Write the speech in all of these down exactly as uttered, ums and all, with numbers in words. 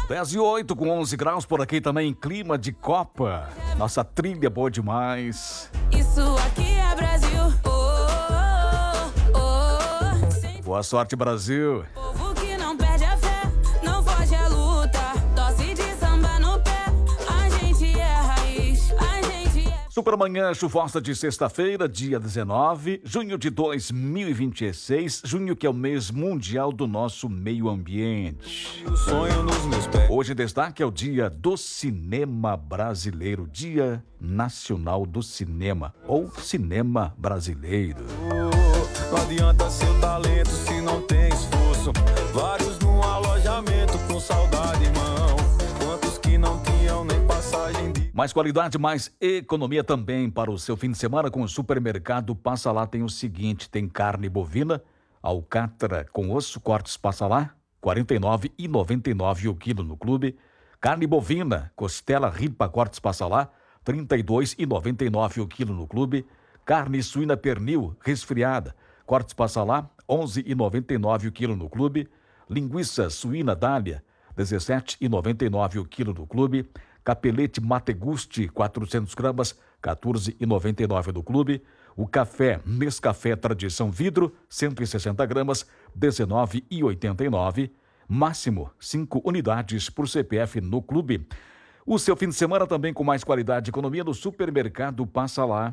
dez e oito com onze graus por aqui também, clima de Copa. Nossa trilha boa demais. Isso aqui é Brasil. Oh, oh, oh. Boa sorte, Brasil. Povo que não perde a fé, não foge à luta. Tosse de samba no pé, a gente é raiz, a gente é... Supermanhã chuvosa de sexta-feira, dia dezenove, junho de dois mil e vinte e seis, junho que é o mês mundial do nosso meio ambiente. Hoje destaque é o dia do cinema brasileiro, Dia Nacional do Cinema, ou Cinema Brasileiro. Não adianta seu talento se não tem esforço. Vários num alojamento com saudade, irmão. Quantos que não tinham nem passagem de... Mais qualidade, mais economia também para o seu fim de semana com o supermercado Passa Lá. Tem o seguinte, tem carne bovina, alcatra com osso, cortes Passa Lá, quarenta e nove reais e noventa e nove centavos o quilo no clube. Carne bovina, costela ripa, cortes Passa Lá, trinta e dois reais e noventa e nove centavos o quilo no clube. Carne suína pernil, resfriada, cortes Passa Lá, onze reais e noventa e nove centavos o quilo no clube. Linguiça suína dália, dezessete reais e noventa e nove centavos o quilo no clube. Capelete Mategusti, quatrocentas gramas, quatorze reais e noventa e nove centavos do clube. O café Nescafé Tradição Vidro, cento e sessenta gramas, dezenove reais e oitenta e nove centavos. Máximo cinco unidades por C P F no clube. O seu fim de semana também com mais qualidade e economia no supermercado Passa Lá.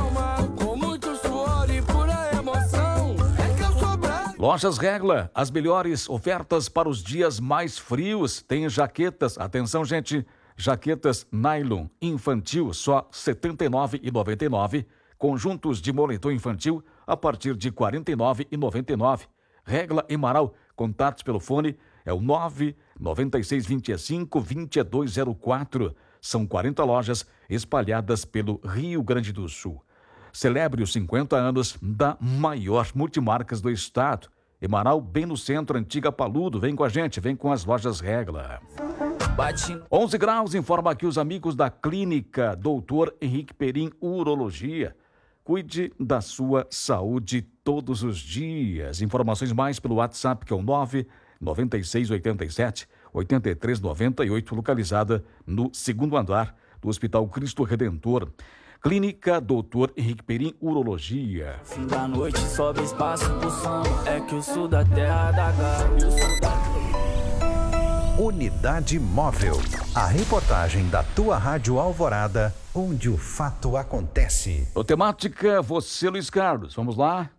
Lojas Regla, as melhores ofertas para os dias mais frios. Tem jaquetas, atenção gente, jaquetas nylon infantil só setenta e nove reais e noventa e nove centavos. Conjuntos de moletom infantil a partir de quarenta e nove reais e noventa e nove centavos. Regla Emaral, contatos pelo fone é o nove nove seis dois cinco dois dois zero quatro. São quarenta lojas espalhadas pelo Rio Grande do Sul. Celebre os cinquenta anos da maior multimarcas do estado. Emaral, bem no centro, antiga Paludo. Vem com a gente, vem com as lojas Regla. onze graus, informa aqui os amigos da Clínica doutor Henrique Perim Urologia. Cuide da sua saúde todos os dias. Informações mais pelo WhatsApp, que é o nove nove seis oito sete oito três nove oito, localizada no segundo andar do Hospital Cristo Redentor. Clínica doutor Henrique Perim Urologia. Fim da noite sobe espaço pro som. É que eu sou da terra da garra. Eu sou da... Unidade Móvel. A reportagem da tua Rádio Alvorada, onde o fato acontece. O temática, você, Luiz Carlos. Vamos lá?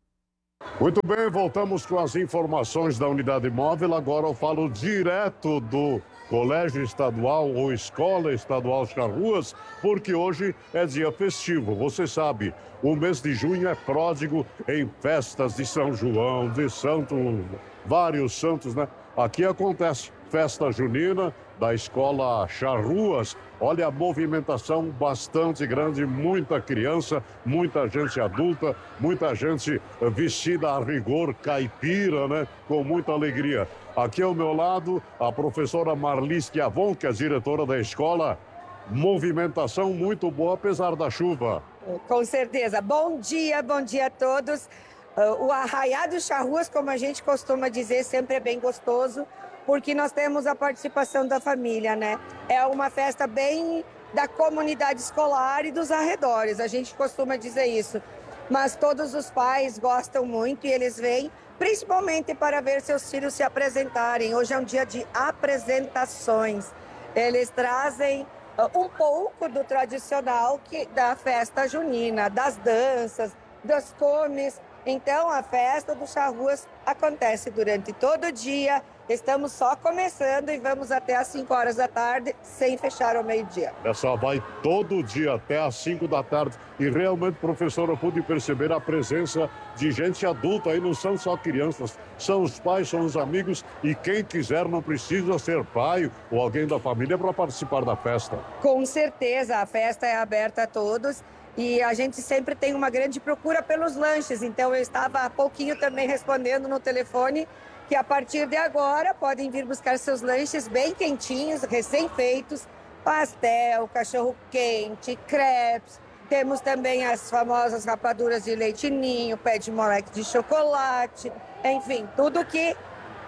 Muito bem, voltamos com as informações da Unidade Móvel. Agora eu falo direto do Colégio Estadual ou Escola Estadual Charruas, porque hoje é dia festivo. Você sabe, o mês de junho é pródigo em festas de São João, de Santo, vários santos, né? Aqui acontece festa junina da Escola Charruas. Olha a movimentação bastante grande, muita criança, muita gente adulta, muita gente vestida a rigor caipira, né? Com muita alegria. Aqui ao meu lado, a professora Marlis Chiavon, que é diretora da escola. Movimentação muito boa, apesar da chuva. Com certeza. Bom dia, bom dia a todos. Uh, o Arraiado Charruas, como a gente costuma dizer, sempre é bem gostoso, porque nós temos a participação da família, né? É uma festa bem da comunidade escolar e dos arredores, a gente costuma dizer isso. Mas todos os pais gostam muito e eles vêm principalmente para ver seus filhos se apresentarem. Hoje é um dia de apresentações. Eles trazem uh, um pouco do tradicional que, da festa junina, das danças, dos comes. Então, a festa do Charruas acontece durante todo o dia. Estamos só começando e vamos até às cinco horas da tarde, sem fechar ao meio-dia. Essa vai todo dia até às cinco da tarde. E realmente, professora, eu pude perceber a presença de gente adulta aí, não são só crianças, são os pais, são os amigos. E quem quiser não precisa ser pai ou alguém da família para participar da festa. Com certeza, a festa é aberta a todos. E a gente sempre tem uma grande procura pelos lanches. Então, eu estava há pouquinho também respondendo no telefone que a partir de agora podem vir buscar seus lanches bem quentinhos, recém-feitos, pastel, cachorro-quente, crepes. Temos também as famosas rapaduras de leite ninho, pé de moleque de chocolate, enfim, tudo que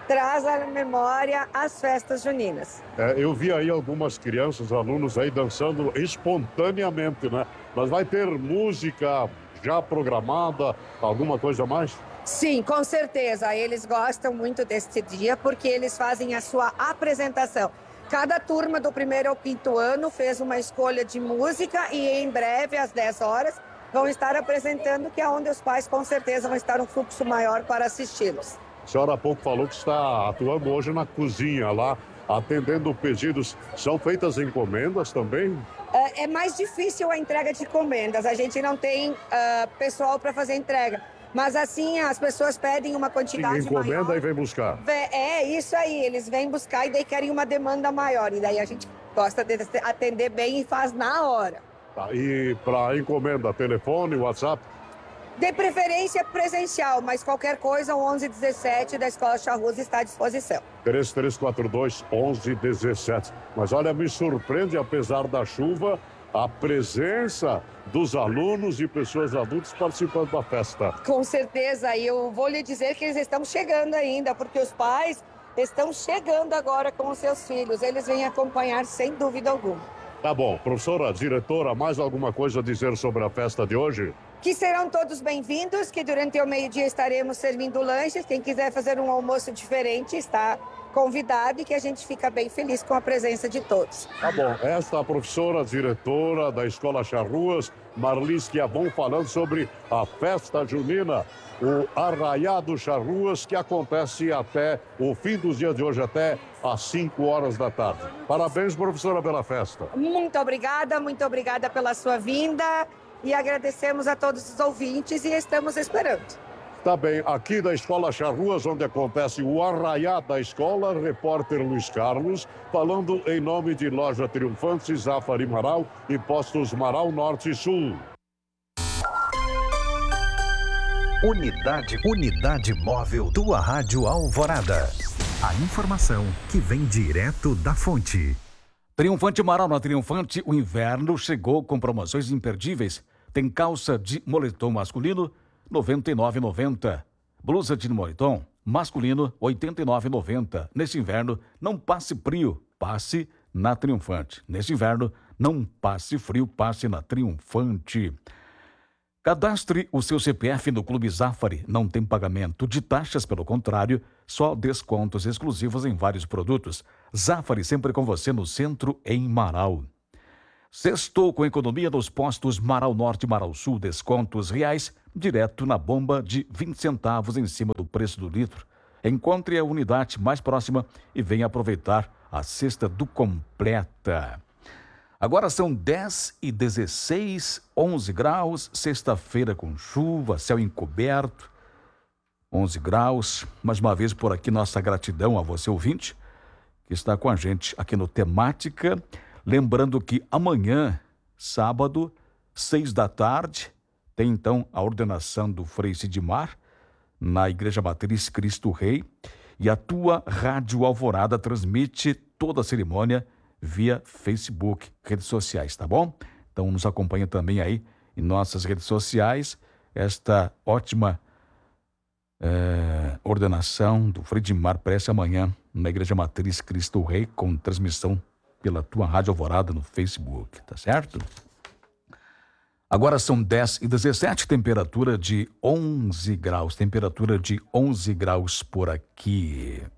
traz à memória as festas juninas. É, eu vi aí algumas crianças, alunos aí dançando espontaneamente, né? Mas vai ter música já programada, alguma coisa a mais? Sim, com certeza. Eles gostam muito deste dia porque eles fazem a sua apresentação. Cada turma do primeiro ao quinto ano fez uma escolha de música e em breve, às dez horas, vão estar apresentando, que é onde os pais com certeza vão estar um fluxo maior para assisti-los. A senhora há pouco falou que está atuando hoje na cozinha lá, atendendo pedidos. São feitas encomendas também? É, é mais difícil a entrega de encomendas. A gente não tem uh, pessoal para fazer entrega. Mas assim, as pessoas pedem uma quantidade Sim, encomenda maior. e vem buscar. É, isso aí. Eles vêm buscar e daí querem uma demanda maior. E daí a gente gosta de atender bem e faz na hora. Tá, e para encomenda, telefone, WhatsApp? De preferência presencial, mas qualquer coisa, o onze dezessete da Escola Charrua está à disposição. três três quatro dois, onze dezessete. Mas olha, me surpreende, apesar da chuva, a presença dos alunos e pessoas adultas participando da festa. Com certeza, e eu vou lhe dizer que eles estão chegando ainda, porque os pais estão chegando agora com os seus filhos. Eles vêm acompanhar sem dúvida alguma. Tá bom. Professora, diretora, mais alguma coisa a dizer sobre a festa de hoje? Que serão todos bem-vindos, que durante o meio-dia estaremos servindo lanches. Quem quiser fazer um almoço diferente está convidado e que a gente fica bem feliz com a presença de todos. Tá bom. Esta é a professora, diretora da Escola Charruas, Marlis Quiabon, falando sobre a festa junina, o Arraiado Charruas, que acontece até o fim dos dias de hoje, até às cinco horas da tarde. Parabéns, professora, pela festa. Muito obrigada, muito obrigada pela sua vinda e agradecemos a todos os ouvintes e estamos esperando. Tá bem, aqui da Escola Charruas, onde acontece o Arraiá da Escola, repórter Luiz Carlos, falando em nome de Loja Triunfante, Zafari Marau e Postos Marau Norte e Sul. Unidade, Unidade Móvel, tua Rádio Alvorada. A informação que vem direto da fonte. Triunfante Marau, na Triunfante, o inverno chegou com promoções imperdíveis. Tem calça de moletom masculino, noventa e nove reais e noventa centavos. Blusa de moletom masculino, oitenta e nove reais e noventa centavos. Neste inverno, não passe frio, passe na Triunfante. Neste inverno, não passe frio, passe na Triunfante. Cadastre o seu C P F no Clube Zafari. Não tem pagamento de taxas, pelo contrário, só descontos exclusivos em vários produtos. Zafari sempre com você no centro, em Marau. Sextou com economia nos postos Marau Norte e Marau Sul. Descontos reais direto na bomba de vinte centavos em cima do preço do litro. Encontre a unidade mais próxima e venha aproveitar a cesta do Completa. Agora são dez e dezesseis, onze graus, sexta-feira com chuva, céu encoberto, onze graus. Mais uma vez por aqui nossa gratidão a você ouvinte que está com a gente aqui no Temática. Lembrando que amanhã, sábado, seis da tarde, tem então a ordenação do Frei Sidmar na Igreja Matriz Cristo Rei e a tua Rádio Alvorada transmite toda a cerimônia via Facebook, redes sociais, tá bom? Então nos acompanha também aí em nossas redes sociais esta ótima é, ordenação do Frei Sidmar Prece amanhã na Igreja Matriz Cristo Rei com transmissão pela tua Rádio Alvorada no Facebook, tá certo? Agora são dez e dezessete, temperatura de onze graus, temperatura de onze graus por aqui.